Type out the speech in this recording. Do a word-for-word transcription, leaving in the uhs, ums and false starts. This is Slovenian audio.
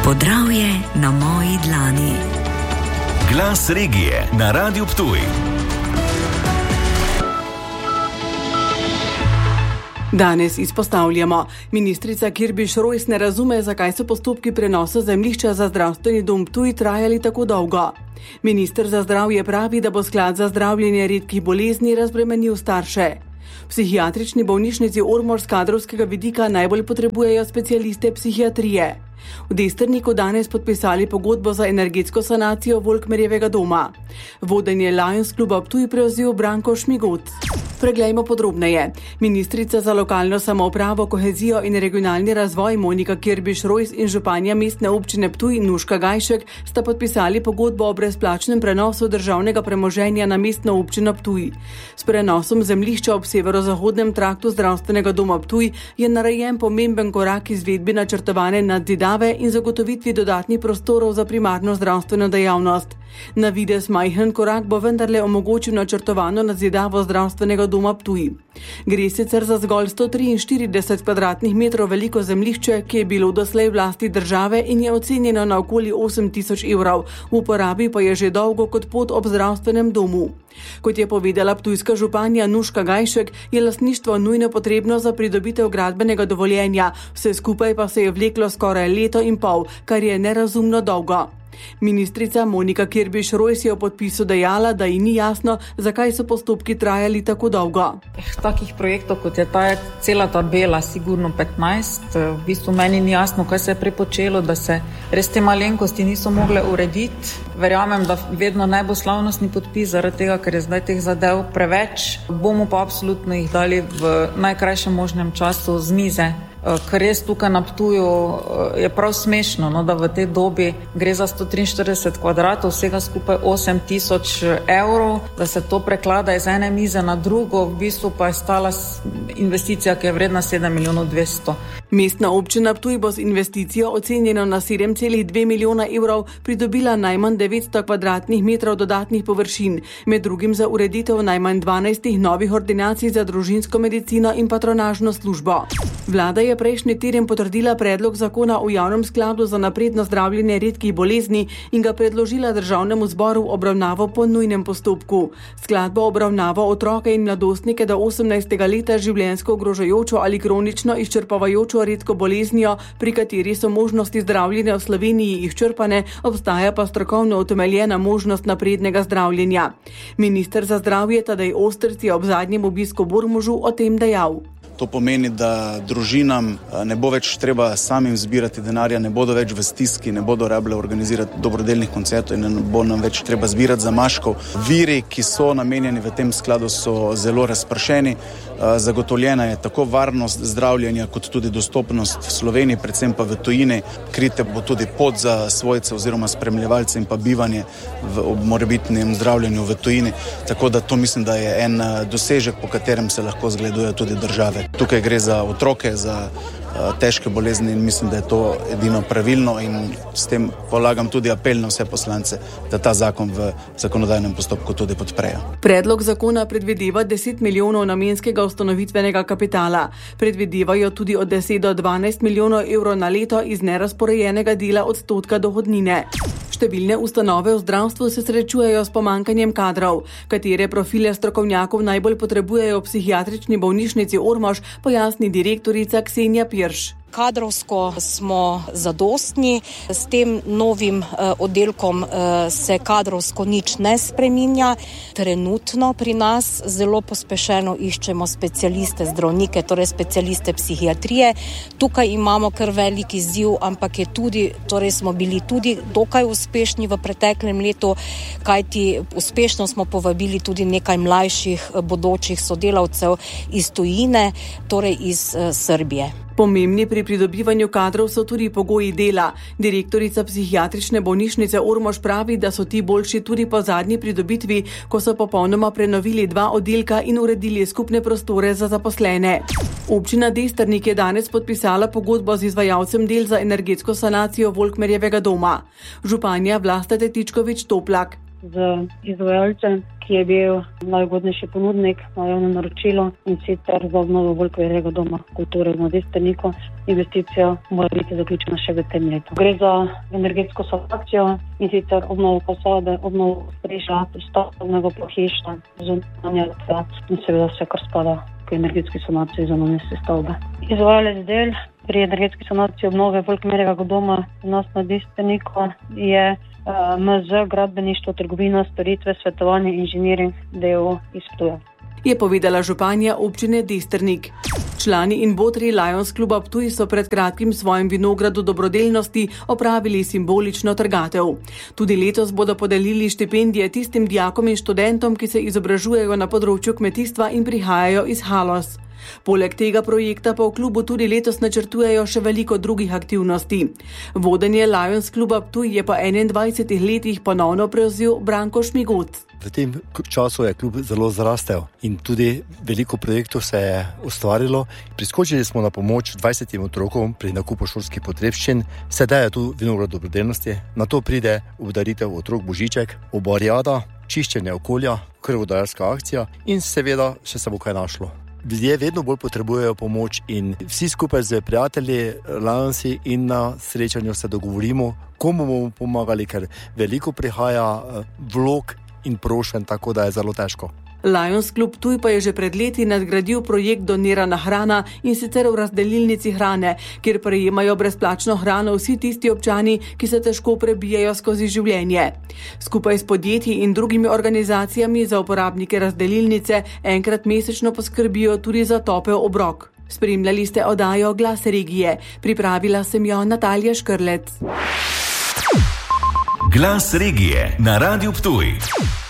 Podravje na moji dlani. Glas regije na Radiu Ptuj. Danes izpostavljamo. Ministrica Kirbiš Rojs ne razume, zakaj so postopki prenosa zemljišča za zdravstveni dom Ptuj trajali tako dolgo. Minister za zdravje pravi, da bo sklad za zdravljenje redkih bolezni razbremenil starše. V psihiatrični bolnišnici Ormož s kadrovskega vidika najbolj potrebujejo specialiste psihiatrije. V Destrniku danes podpisali pogodbo za energetsko sanacijo Volkmerjevega doma. Vodenje Lions kluba Ptuj prevzel Branko Šmigot. Preglejmo podrobneje. Ministrica za lokalno samoupravo, kohezijo in regionalni razvoj Monika Kirbiš Rojs in županja mestne občine Ptuj Nuška Gajšek sta podpisali pogodbo o brezplačnem prenosu državnega premoženja na mestno občino Ptuj. S prenosom zemljišča ob severozahodnem traktu zdravstvenega doma Ptuj je narejen pomemben korak izvedbi načrtovane nadzidave in zagotovitvi dodatnih prostorov za primarno zdravstveno dejavnost. Na videz majhen korak bo vendarle omogočil načrtovano nadzidavo zdravstvenega doma Ptuj. Gre sicer za zgolj sto triinštirideset kvadratnih metrov veliko zemljišče, ki je bilo doslej v lasti države in je ocenjeno na okoli osem tisoč evrov, v uporabi pa je že dolgo kot pot ob zdravstvenem domu. Kot je povedala ptujska županja Nuška Gajšek, je lastništvo nujno potrebno za pridobitev gradbenega dovoljenja, vse skupaj pa se je vleklo skoraj leto in pol, kar je nerazumno dolgo. Ministrica Monika Kirbiš Rojs je o podpisu dejala, da ji ni jasno, zakaj so postopki trajali tako dolgo. Takih projektov, kot je ta, je cela tabela, sigurno petnajst. V bistvu meni ni jasno, kaj se je prepočelo, da se res te malenkosti niso mogle urediti. Verjamem, da vedno ne bo slavnostni podpis, zaradi tega, ker je zdaj teh zadev preveč. Bomo pa absolutno jih dali v najkrajšem možnem času z mize. Kar res tukaj na Ptuju je prav smešno, no, da v tej dobi gre za sto triinštirideset kvadratov, vsega skupaj osem tisoč evrov, da se to preklada iz ene mize na drugo, v bistvu pa je stala investicija, ki je vredna sedem milijonov dvesto. Mestna občina Ptuj bo z investicijo ocenjeno na sedem celih dve milijona evrov pridobila najmanj devetsto kvadratnih metrov dodatnih površin, med drugim za ureditev najmanj dvanajstih novih ordinacij za družinsko medicino in patronažno službo. Vlada je prejšnji teden potrdila predlog zakona o javnem skladu za napredno zdravljenje redkih bolezni in ga predložila državnemu zboru v obravnavo po nujnem postopku. Sklad bo obravnaval otroke in mladostnike do osemnajstega leta življenjsko ogrožajočo ali kronično izčrpavajočo redko boleznijo, pri kateri so možnosti zdravljenja v Sloveniji izčrpane, obstaja pa strokovno utemeljena možnost naprednega zdravljenja. Minister za zdravje Tadej Ostrc je ob zadnjem obisku v Ormožu o tem dejal. To pomeni, da družinam ne bo več treba samim zbirati denarja, ne bodo več v stiski, ne bodo rabile organizirati dobrodelnih koncertov in ne bo nam več treba zbirati zamaškov. Viri, ki so namenjeni v tem skladu, so zelo razpršeni. Zagotovljena je tako varnost zdravljenja kot tudi dostopnost v Sloveniji, predvsem pa v tujini. Krite bo tudi pot za svojce oziroma spremljevalce in pa bivanje v ob morebitnem zdravljenju v tujini. Tako da to mislim, da je en dosežek, po katerem se lahko zgledujejo tudi države. Tukaj gre za otroke, za težke bolezni in mislim, da je to edino pravilno in s tem polagam tudi apel na vse poslance, da ta zakon v zakonodajnem postopku tudi podprejo. Predlog zakona predvideva deset milijonov namenskega ustanovitvenega kapitala. Predvidevajo tudi od deset do dvanajst milijonov evrov na leto iz nerazporejenega dela odstotka dohodnine. Številne ustanove v zdravstvu se srečujejo s pomankanjem kadrov. Katere profile strokovnjakov najbolj potrebujejo v psihiatrični bolnišnici Ormož, pojasni direktorica Ksenija Pirš. Kadrovsko smo zadostni, s tem novim eh, oddelkom eh, se kadrovsko nič ne spreminja. Trenutno pri nas zelo pospešeno iščemo specialiste zdravnike, torej specialiste psihiatrije. Tukaj imamo kar veliki izziv, ampak je tudi, torej smo bili tudi dokaj uspešni v preteklem letu, kajti uspešno smo povabili tudi nekaj mlajših bodočih sodelavcev iz tujine, torej iz eh, Srbije. Pomembni pri pridobivanju kadrov so tudi pogoji dela. Direktorica psihiatrične bolnišnice Ormož pravi, da so ti boljši tudi po zadnji pridobitvi, ko so popolnoma prenovili dva oddelka in uredili skupne prostore za zaposlene. Občina Destrnik je danes podpisala pogodbo z izvajalcem del za energetsko sanacijo Volkmerjevega doma. Županja Vlasta Tetičkovič Toplak. z izvajalcem, ki je bil najugodnejši ponudnik na javno naročilo, in sicer za obnovo Volkverjega doma kulture na Destrniku. Investicija mora biti zaključena še v tem letu. Gre za energetsko sanacijo, in sicer obnovo fasade, obnovo streša, stavbnega pohištva, zunanje in seveda vse, kar spada k energetski sanaciji zunanje stavbe. Izvajalec del pri energetski sanaciji obnove Volkverjega doma u nas na Destrniku je M Z, gradbeništvo, trgovina, storitve, svetovanje, inženiring, D O O iz Ptuja. Je povedala županja občine Destrnik. Člani in botri Lions kluba Ptuj so pred kratkim svojim vinogradu dobrodelnosti opravili simbolično trgatev. Tudi letos bodo podelili štipendije tistim dijakom in študentom, ki se izobražujejo na področju kmetijstva in prihajajo iz Haloz. Poleg tega projekta pa v klubu tudi letos načrtujejo še veliko drugih aktivnosti. Vodenje Lions kluba Ptuj je po enaindvajsetih letih ponovno prevzel Branko Šmigot. V tem času je klub zelo zrastel in tudi veliko projektov se je ustvarilo. Priskočili smo na pomoč dvajsetim otrokom pri nakupu šolskih potrebščin. Sedaj je tu vinograd dobrodelnosti, na to pride obdaritev otrok Božiček, obarjada, čiščenje okolja, krvodajalska akcija in seveda še se bo kaj našlo. Ljudje vedno bolj potrebujejo pomoč in vsi skupaj z prijatelji, Lionsi in na srečanju se dogovorimo, komu bomo pomagali, ker veliko prihaja vlog in prošen, tako da je zelo težko. Lions klub Ptuj pa je že pred leti nadgradil projekt Donirana hrana, in sicer v razdelilnici hrane, kjer prejemajo brezplačno hrano vsi tisti občani, ki se težko prebijajo skozi življenje. Skupaj s podjetji in drugimi organizacijami za uporabnike razdelilnice enkrat mesečno poskrbijo tudi za topel obrok. Spremljali ste oddajo Glas regije. Pripravila sem jo Natalija Škrlec. Glas regije na Radiu Ptuj.